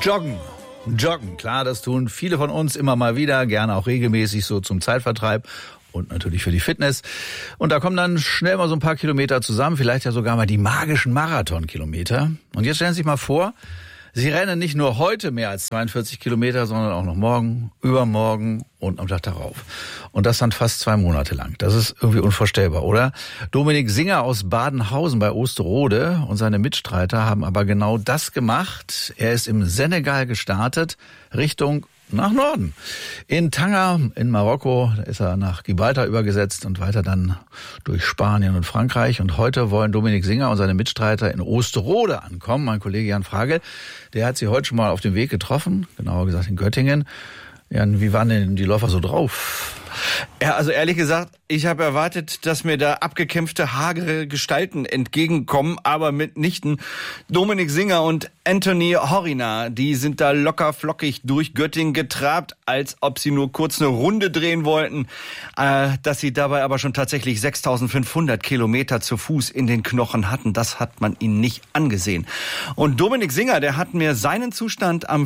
Joggen, klar, das tun viele von uns immer mal wieder, gerne auch regelmäßig so zum Zeitvertreib und natürlich für die Fitness. Und da kommen dann schnell mal so ein paar Kilometer zusammen, vielleicht ja sogar mal die magischen Marathonkilometer. Und jetzt stellen Sie sich mal vor, Sie rennen nicht nur heute mehr als 42 Kilometer, sondern auch noch morgen, übermorgen und am Tag darauf. Und das dann fast 2 Monate lang. Das ist irgendwie unvorstellbar, oder? Dominik Singer aus Badenhausen bei Osterode und seine Mitstreiter haben aber genau das gemacht. Er ist im Senegal gestartet, Richtung nach Norden. In Tanger in Marokko ist er nach Gibraltar übergesetzt und weiter dann durch Spanien und Frankreich. Und heute wollen Dominik Singer und seine Mitstreiter in Osterode ankommen. Mein Kollege Jan Fragel, der hat sie heute schon mal auf dem Weg getroffen, genauer gesagt in Göttingen. Jan, wie waren denn die Läufer so drauf? Ja, also ehrlich gesagt, ich habe erwartet, dass mir da abgekämpfte, hagere Gestalten entgegenkommen, aber mitnichten. Dominik Singer und Anthony Horina, die sind da locker flockig durch Göttingen getrabt, als ob sie nur kurz eine Runde drehen wollten. Dass sie dabei aber schon tatsächlich 6.500 Kilometer zu Fuß in den Knochen hatten, das hat man ihnen nicht angesehen. Und Dominik Singer, der hat mir seinen Zustand am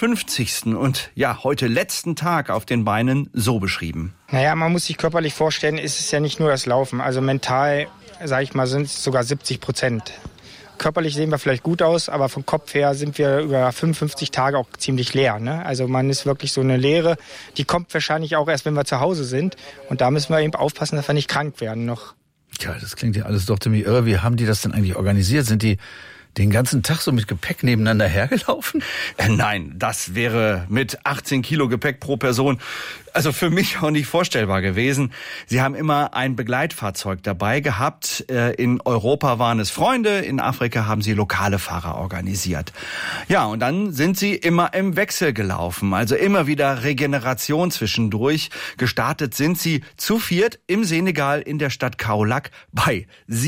55. und ja, heute letzten Tag auf den Beinen so beschrieben. Naja, man muss sich körperlich vorstellen, ist es ja nicht nur das Laufen. Also mental, sage ich mal, sind es sogar 70%. Körperlich sehen wir vielleicht gut aus, aber vom Kopf her sind wir über 55 Tage auch ziemlich leer. Ne? Also man ist wirklich so eine Leere, die kommt wahrscheinlich auch erst, wenn wir zu Hause sind. Und da müssen wir eben aufpassen, dass wir nicht krank werden noch. Ja, das klingt ja alles doch ziemlich irre. Wie haben die das denn eigentlich organisiert? Sind die den ganzen Tag so mit Gepäck nebeneinander hergelaufen? Nein, das wäre mit 18 Kilo Gepäck pro Person also für mich auch nicht vorstellbar gewesen. Sie haben immer ein Begleitfahrzeug dabei gehabt. In Europa waren es Freunde, in Afrika haben sie lokale Fahrer organisiert. Ja, und dann sind sie immer im Wechsel gelaufen, also immer wieder Regeneration zwischendurch. Gestartet sind sie zu viert im Senegal in der Stadt Kaolack bei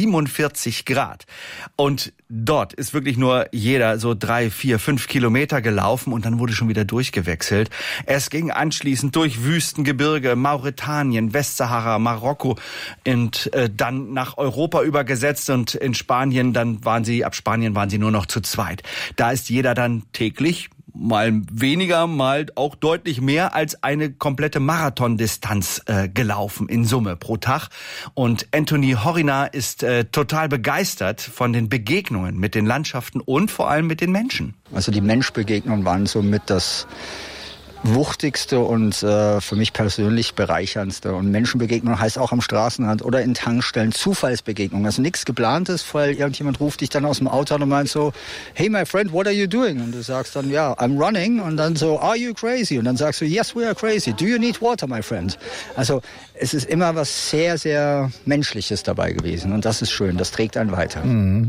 47 Grad. Und dort ist wirklich nur jeder so 3, 4, 5 Kilometer gelaufen und dann wurde schon wieder durchgewechselt. Es ging anschließend durch Wüstengebirge, Mauretanien, Westsahara, Marokko und dann nach Europa übergesetzt und in Spanien, ab Spanien waren sie nur noch zu zweit. Da ist jeder dann täglich mal weniger, mal auch deutlich mehr als eine komplette Marathondistanz gelaufen in Summe pro Tag. Und Anthony Horina ist total begeistert von den Begegnungen mit den Landschaften und vor allem mit den Menschen. Also die Menschbegegnungen waren somit das wuchtigste und für mich persönlich bereicherndste. Und Menschenbegegnung heißt auch am Straßenrand oder in Tankstellen Zufallsbegegnung. Also nichts Geplantes, weil irgendjemand ruft dich dann aus dem Auto an und meint so, hey my friend, what are you doing? Und du sagst dann, ja, I'm running. Und dann so, are you crazy? Und dann sagst du, yes, we are crazy. Do you need water, my friend? Also es ist immer was sehr, sehr Menschliches dabei gewesen. Und das ist schön, das trägt einen weiter.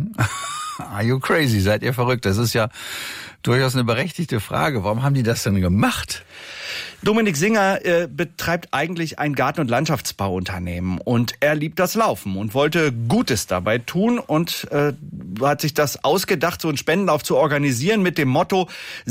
Are you crazy? Seid ihr verrückt? Das ist ja durchaus eine berechtigte Frage. Warum haben die das denn gemacht? Dominik Singer betreibt eigentlich ein Garten- und Landschaftsbauunternehmen und er liebt das Laufen und wollte Gutes dabei tun und hat sich das ausgedacht, so einen Spendenlauf zu organisieren mit dem Motto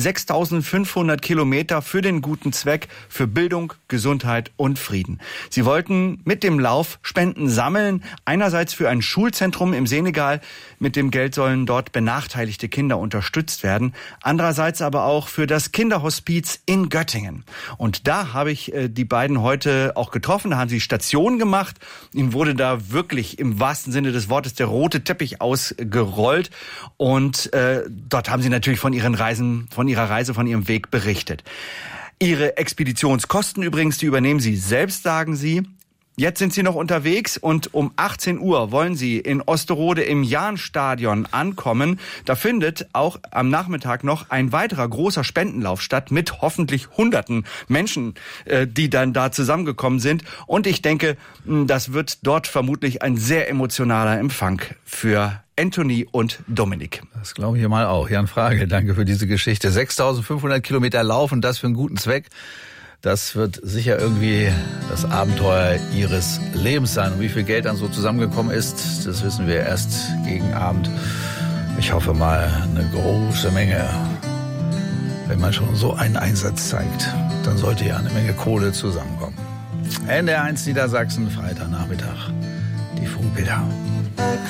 6.500 Kilometer für den guten Zweck, für Bildung, Gesundheit und Frieden. Sie wollten mit dem Lauf Spenden sammeln, einerseits für ein Schulzentrum im Senegal, mit dem Geld sollen dort benachteiligte Kinder unterstützt werden, andererseits aber auch für das Kinderhospiz in Göttingen. Und da habe ich die beiden heute auch getroffen, da haben sie Station gemacht. Ihnen wurde da wirklich im wahrsten Sinne des Wortes der rote Teppich ausgerollt. Und dort haben sie natürlich von ihrer Reise, von ihrem Weg berichtet. Ihre Expeditionskosten übrigens, die übernehmen sie selbst, sagen sie. Jetzt sind sie noch unterwegs und um 18 Uhr wollen sie in Osterode im Jahnstadion ankommen. Da findet auch am Nachmittag noch ein weiterer großer Spendenlauf statt mit hoffentlich Hunderten Menschen, die dann da zusammengekommen sind. Und ich denke, das wird dort vermutlich ein sehr emotionaler Empfang für Anthony und Dominik. Das glaube ich mal auch. Jan Frage, danke für diese Geschichte. 6.500 Kilometer laufen, das für einen guten Zweck. Das wird sicher irgendwie das Abenteuer ihres Lebens sein. Und wie viel Geld dann so zusammengekommen ist, das wissen wir erst gegen Abend. Ich hoffe mal eine große Menge. Wenn man schon so einen Einsatz zeigt, dann sollte ja eine Menge Kohle zusammenkommen. NDR1 Niedersachsen, Freitagnachmittag. Die Funkbilder.